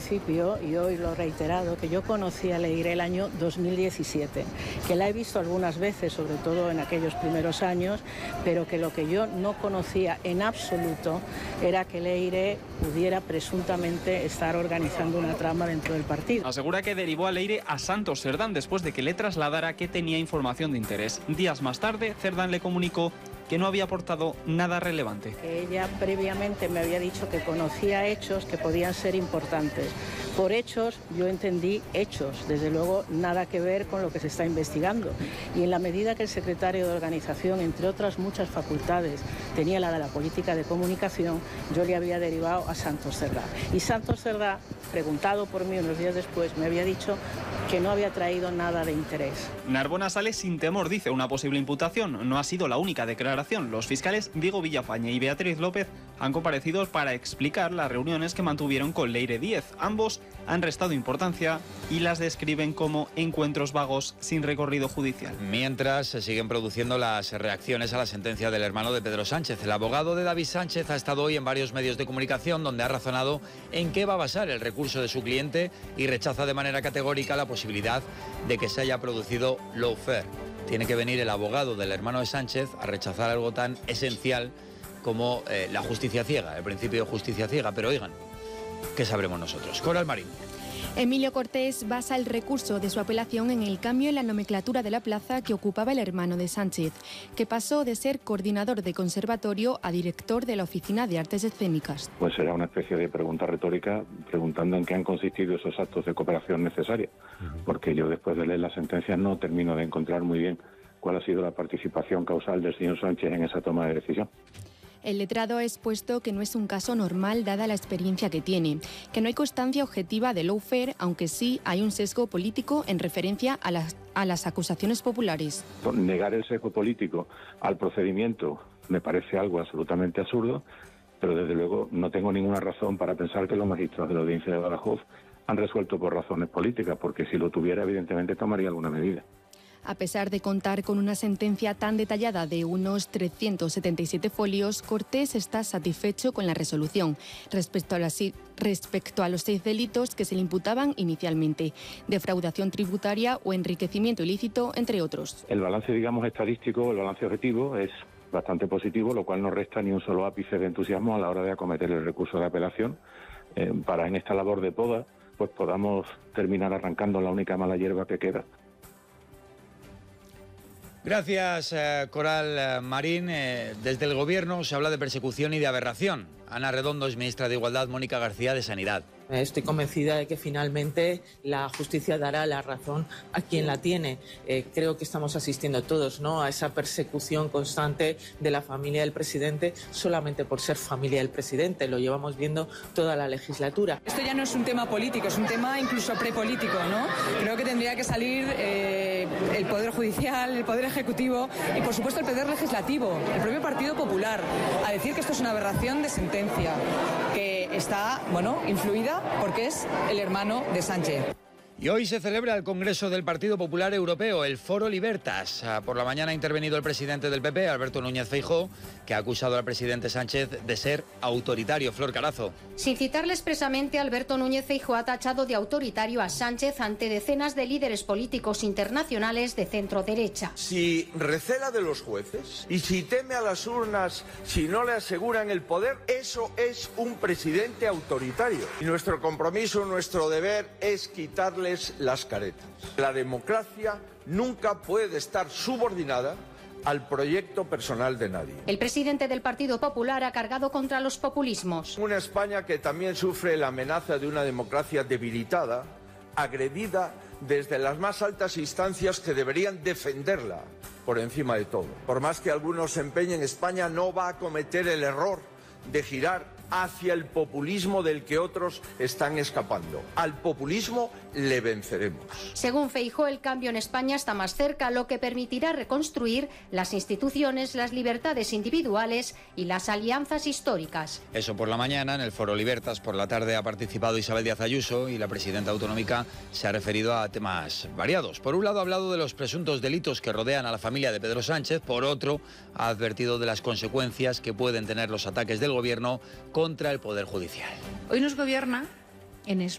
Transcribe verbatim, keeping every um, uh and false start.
principio, y hoy lo he reiterado, que yo conocí a Leire el año dos mil diecisiete, que la he visto algunas veces, sobre todo en aquellos primeros años, pero que lo que yo no conocía en absoluto era que Leire pudiera presuntamente estar organizando una trama dentro del partido. Asegura que derivó a Leire a Santos Cerdán después de que le trasladara que tenía información de interés. Días más tarde, Cerdán le comunicó que no había aportado nada relevante. Ella previamente me había dicho que conocía hechos que podían ser importantes. Por hechos, yo entendí hechos, desde luego nada que ver con lo que se está investigando. Y en la medida que el secretario de organización, entre otras muchas facultades, tenía la de la política de comunicación, yo le había derivado a Santos Cerdá. Y Santos Cerdá, preguntado por mí unos días después, me había dicho que no había traído nada de interés. Narbona sale sin temor, dice, una posible imputación. No ha sido la única declaración. Los fiscales Diego Villafañe y Beatriz López han comparecido para explicar las reuniones que mantuvieron con Leire Díez. Ambos han restado importancia y las describen como encuentros vagos sin recorrido judicial. Mientras se siguen produciendo las reacciones a la sentencia del hermano de Pedro Sánchez. El abogado de David Sánchez ha estado hoy en varios medios de comunicación donde ha razonado en qué va a basar el recurso de su cliente y rechaza de manera categórica la posibilidad de que se haya producido lawfare. Tiene que venir el abogado del hermano de Sánchez a rechazar algo tan esencial como eh, la justicia ciega, el principio de justicia ciega. Pero oigan, ¿qué sabremos nosotros? Coral Marín. Emilio Cortés basa el recurso de su apelación en el cambio en la nomenclatura de la plaza que ocupaba el hermano de Sánchez, que pasó de ser coordinador de conservatorio a director de la Oficina de Artes Escénicas. Pues será una especie de pregunta retórica preguntando en qué han consistido esos actos de cooperación necesarios, porque yo después de leer la sentencia no termino de encontrar muy bien cuál ha sido la participación causal del señor Sánchez en esa toma de decisión. El letrado ha expuesto que no es un caso normal dada la experiencia que tiene, que no hay constancia objetiva de lawfare, aunque sí hay un sesgo político en referencia a las, a las acusaciones populares. Negar el sesgo político al procedimiento me parece algo absolutamente absurdo, pero desde luego no tengo ninguna razón para pensar que los magistrados de la Audiencia de Badajoz han resuelto por razones políticas, porque si lo tuviera evidentemente tomaría alguna medida. A pesar de contar con una sentencia tan detallada de unos trescientos setenta y siete folios, Cortés está satisfecho con la resolución respecto a, las, respecto a los seis delitos que se le imputaban inicialmente: defraudación tributaria o enriquecimiento ilícito, entre otros. El balance, digamos, estadístico, el balance objetivo es bastante positivo, lo cual no resta ni un solo ápice de entusiasmo a la hora de acometer el recurso de apelación eh, para en esta labor de poda pues podamos terminar arrancando la única mala hierba que queda. Gracias, eh, Coral eh, Marín. Eh, desde el Gobierno se habla de persecución y de aberración. Ana Redondo es ministra de Igualdad, Mónica García de Sanidad. Estoy convencida de que finalmente la justicia dará la razón a quien la tiene. Eh, creo que estamos asistiendo todos, ¿no?, a esa persecución constante de la familia del presidente solamente por ser familia del presidente. Lo llevamos viendo toda la legislatura. Esto ya no es un tema político, es un tema incluso prepolítico, ¿no? Creo que tendría que salir eh, el Poder Judicial, el Poder Ejecutivo y, por supuesto, el Poder Legislativo, el propio Partido Popular, a decir que esto es una aberración de sentencia, que está, bueno, influida porque es el hermano de Sánchez. Y hoy se celebra el Congreso del Partido Popular Europeo, el Foro Libertas. Por la mañana ha intervenido el presidente del P P, Alberto Núñez Feijóo, que ha acusado al presidente Sánchez de ser autoritario. Flor Carazo. Sin citarle expresamente, Alberto Núñez Feijóo ha tachado de autoritario a Sánchez ante decenas de líderes políticos internacionales de centro-derecha. Si recela de los jueces y si teme a las urnas, si no le aseguran el poder, eso es un presidente autoritario. Y nuestro compromiso, nuestro deber es quitarle las caretas. La democracia nunca puede estar subordinada al proyecto personal de nadie. El presidente del Partido Popular ha cargado contra los populismos. Una España que también sufre la amenaza de una democracia debilitada, agredida desde las más altas instancias que deberían defenderla por encima de todo. Por más que algunos se empeñen, España no va a cometer el error de girar hacia el populismo del que otros están escapando. Al populismo le venceremos. Según Feijóo, el cambio en España está más cerca, lo que permitirá reconstruir las instituciones, las libertades individuales y las alianzas históricas. Eso por la mañana. En el Foro Libertas por la tarde ha participado Isabel Díaz Ayuso y la presidenta autonómica se ha referido a temas variados. Por un lado ha hablado de los presuntos delitos que rodean a la familia de Pedro Sánchez. Por otro, ha advertido de las consecuencias que pueden tener los ataques del gobierno contra el Poder Judicial. Hoy nos gobierna en, es,